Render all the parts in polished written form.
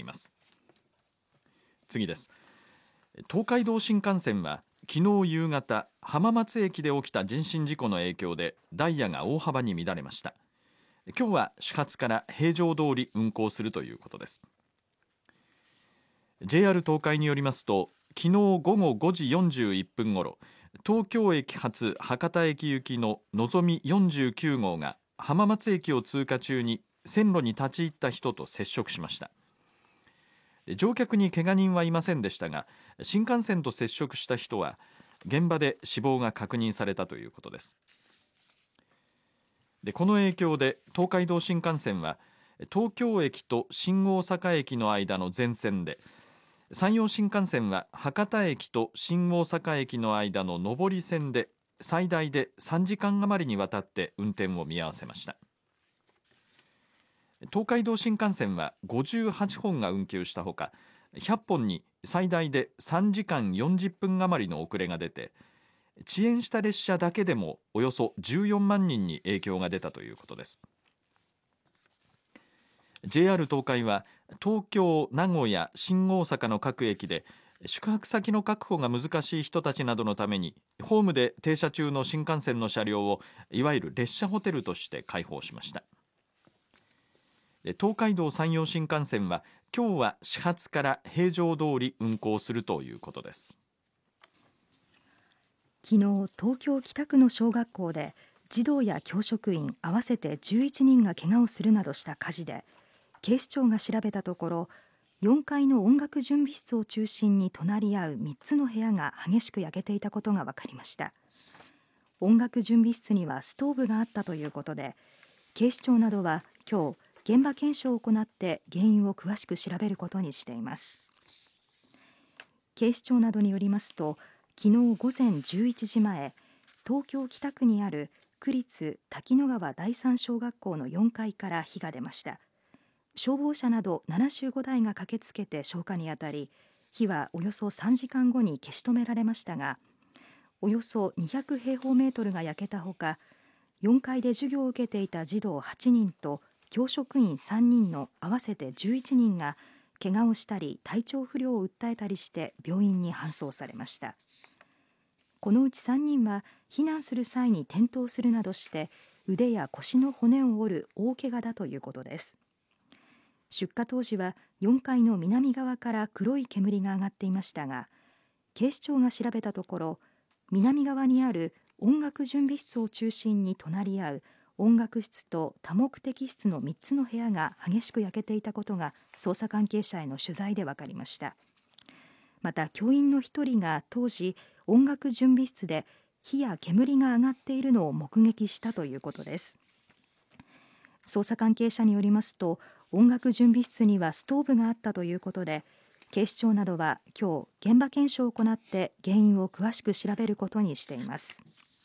ます。次です。東海道新幹線は昨日夕方、浜松駅で起きた人身事故の影響でダイヤが大幅に乱れました。今日は始発から平常通り運行するということです。 JR 東海によりますと、昨日午後5時41分ごろ、東京駅発博多駅行きののぞみ49号が浜松駅を通過中に線路に立ち入った人と接触しました。乗客に怪我人はいませんでしたが、新幹線と接触した人は現場で死亡が確認されたということです。この影響で東海道新幹線は東京駅と新大阪駅の間の全線で、山陽新幹線は博多駅と新大阪駅の間の上り線で最大で3時間余りにわたって運転を見合わせました。東海道新幹線は58本が運休したほか、100本に最大で3時間40分余りの遅れが出て、遅延した列車だけでもおよそ14万人に影響が出たということです。 JR 東海は東京、名古屋、新大阪の各駅で宿泊先の確保が難しい人たちなどのために、ホームで停車中の新幹線の車両をいわゆる列車ホテルとして開放しました。東海道山陽新幹線は今日は始発から平常通り運行するということです。 昨日、東京北区の小学校で児童や教職員合わせて11人が怪我をするなどした火事で、警視庁が調べたところ、4階の音楽準備室を中心に隣り合う3つの部屋が激しく焼けていたことが分かりました。音楽準備室にはストーブがあったということで、警視庁などは今日現場検証を行って原因を詳しく調べることにしています。警視庁などによりますと、昨日午前11時前、東京北区にある区立滝野川第三小学校の4階から火が出ました。消防車など75台が駆けつけて消火にあたり、火はおよそ3時間後に消し止められましたが、およそ200平方メートルが焼けたほか、4階で授業を受けていた児童8人と教職員3人の合わせて11人が怪我をしたり体調不良を訴えたりして病院に搬送されました。このうち3人は避難する際に転倒するなどして腕や腰の骨を折る大怪我だということです。出火当時は4階の南側から黒い煙が上がっていましたが、警視庁が調べたところ、南側にある音楽準備室を中心に隣り合う音楽室と多目的室の3つの部屋が激しく焼けていたことが捜査関係者への取材で分かりました。また教員の1人が当時音楽準備室で火や煙が上がっているのを目撃したということです。捜査関係者によりますと、音楽準備室にはストーブがあったということで、警視庁などは今日現場検証を行って原因を詳しく調べることにしています。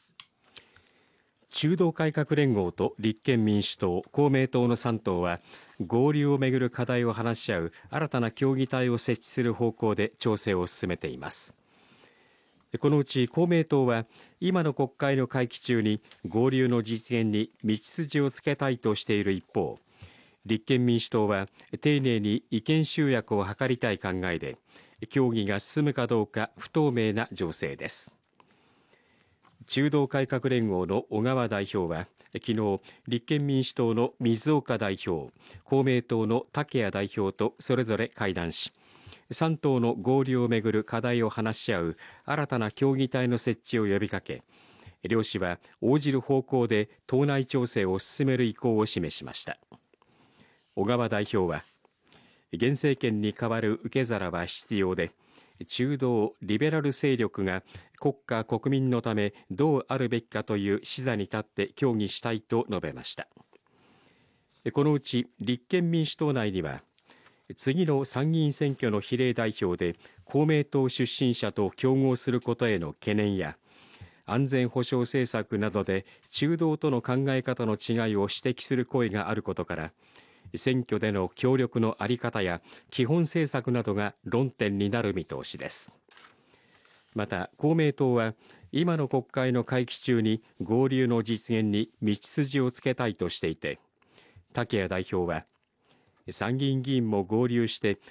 中道改革連合と立憲民主党、公明党の3党は合流をめぐる課題を話し合う新たな協議体を設置する方向で調整を進めています。このうち公明党は今の国会の会期中に合流の実現に道筋をつけたいとしている一方、立憲民主党は丁寧に意見集約を図りたい考えで、協議が進むかどうか不透明な情勢です。中道改革連合の小川代表は昨日、立憲民主党の水岡代表、公明党の竹谷代表とそれぞれ会談し、3党の合流をめぐる課題を話し合う新たな協議体の設置を呼びかけ、両氏は応じる方向で党内調整を進める意向を示しました。小川代表は、現政権に代わる受け皿は必要で、中道リベラル勢力が国家国民のためどうあるべきかという視座に立って協議したいと述べました。このうち立憲民主党内には、次の参議院選挙の比例代表で公明党出身者と競合することへの懸念や、安全保障政策などで中道との考え方の違いを指摘する声があることから、選挙での協力の在り方や基本政策などが論点になる見通しです。また公明党は今の国会の会期中に合流の実現に道筋をつけたいとしていて、竹谷代表は参議院議員も合流して